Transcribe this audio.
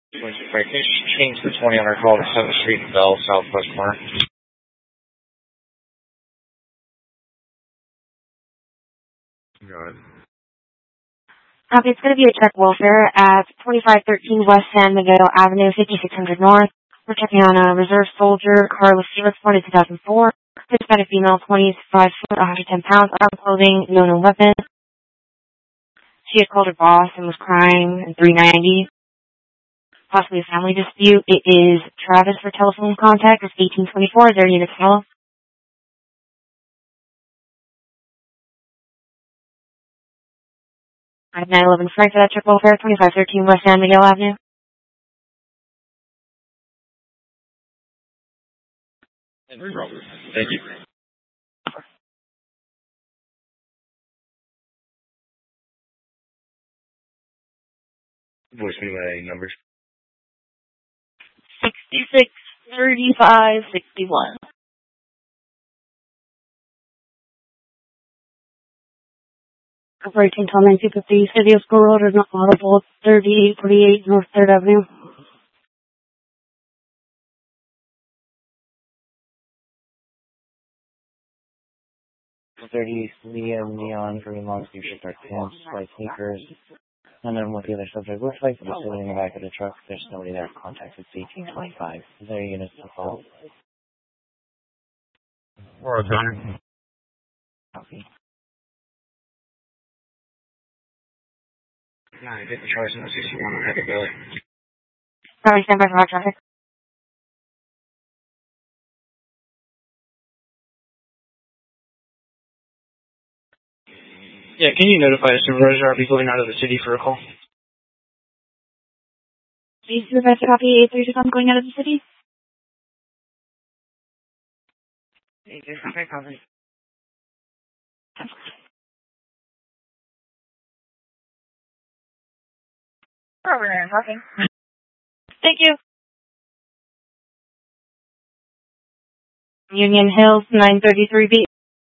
Wait, can you change the 20 on our call to 7th Street and Bell, southwest corner? Go ahead. Copy, it's going to be a check welfare at 2513 West San Miguel Avenue, 5600 North. We're checking on a reserve soldier, Carlos Felix, born in 2004. Hispanic female, 25 foot, 110 pounds, armed clothing, no known weapon. She had called her boss and was crying, and 390. Possibly a family dispute. It is Travis for telephone contact. It's 1824. Is there a unit to follow? I have 911 Frank for that check welfare, 2513 West San Miguel Avenue. Thank you. Voice me my numbers. 66 35 61. Operating Tom 250, City of School Road is not audible, 3848 North 3rd Avenue. Liam Neon, green long sleeve shirt, dark pants, white sneakers. And then what the other subject looks like, just sitting in the back of the truck. There's nobody there. Contact is 1825. Is there a unit to follow? Or a gunner. Copy. No, I didn't charge no 61 on Happy Billy. Sorry, stand by for hot traffic. Yeah, can you notify the supervisor I'll be going out of the city for a call? Please supervisor copy 836. I'm going out of the city. 835 copy. Over there, parking. Thank you. Union Hills, 933B.